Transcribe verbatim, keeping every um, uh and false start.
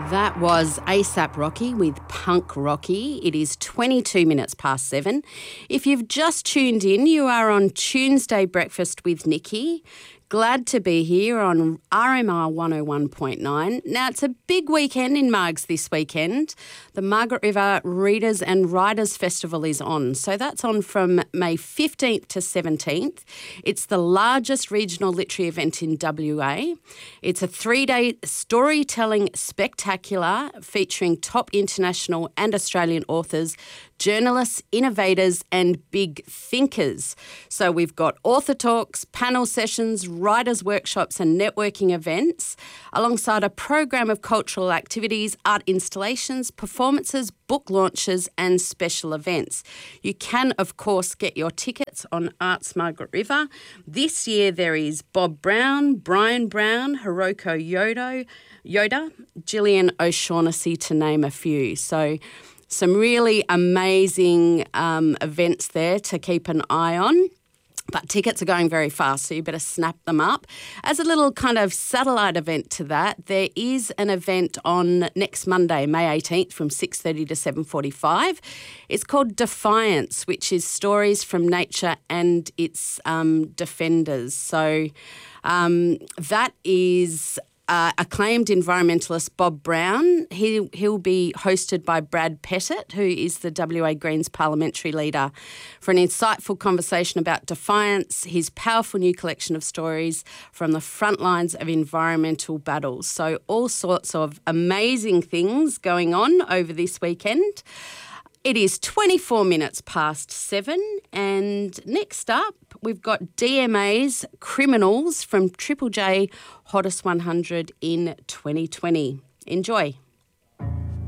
That was ASAP Rocky with Punk Rocky. It is twenty-two minutes past seven. If you've just tuned in, you are on Tuesday Breakfast with Nikki. Glad to be here on R M R one oh one point nine. Now, it's a big weekend in Margs this weekend. The Margaret River Readers and Writers Festival is on. So that's on from May fifteenth to seventeenth. It's the largest regional literary event in W A. It's a three-day storytelling spectacular featuring top international and Australian authors, journalists, innovators and big thinkers. So we've got author talks, panel sessions, writers' workshops and networking events, alongside a program of cultural activities, art installations, performances, book launches and special events. You can, of course, get your tickets on Arts Margaret River. This year there is Bob Brown, Brian Brown, Hiroko Yoda, Yoda, Gillian O'Shaughnessy, to name a few. So some really amazing um, events there to keep an eye on. But tickets are going very fast, so you better snap them up. As a little kind of satellite event to that, there is an event on next Monday, May eighteenth, from six thirty to seven forty-five. It's called Defiance, which is stories from nature and its um, defenders. So um, that is Uh, acclaimed environmentalist Bob Brown. He, he'll be hosted by Brad Pettit, who is the W A Greens parliamentary leader, for an insightful conversation about Defiance, his powerful new collection of stories from the front lines of environmental battles. So all sorts of amazing things going on over this weekend. It is twenty-four minutes past seven, and next up we've got D M A's Criminals from Triple J Hottest one hundred in twenty twenty. Enjoy.